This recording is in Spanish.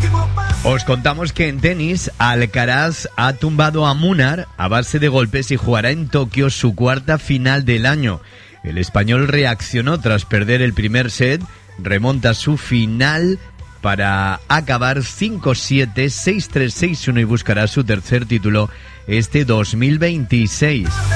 Os contamos que en tenis, Alcaraz ha tumbado a Munar a base de golpes y jugará en Tokio su cuarta final del año. El español reaccionó tras perder el primer set, remonta su final para acabar 5-7, 6-3, 6-1 y buscará su tercer título este 2026.